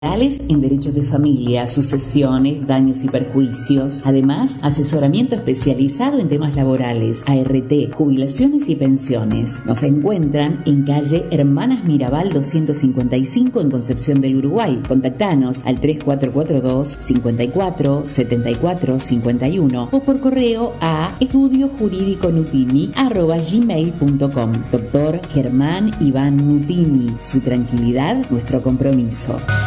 En derechos de familia, sucesiones, daños y perjuicios. Además, asesoramiento especializado en temas laborales, ART, jubilaciones y pensiones. Nos encuentran en calle Hermanas Mirabal 255 en Concepción del Uruguay. Contactanos al 3442 54 74 51 o por correo a estudiojurídiconutini@gmail.com. Doctor Germán Iván Nutini. Su tranquilidad, nuestro compromiso.